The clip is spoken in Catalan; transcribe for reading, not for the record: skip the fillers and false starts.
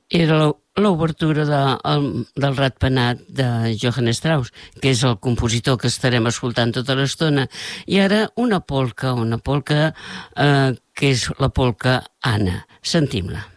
Era l'obertura del Ratpenat de Johann Strauss, que és el compositor que estarem escoltant tota l'estona. I ara una polca que és la polca Anna. Sentim-la.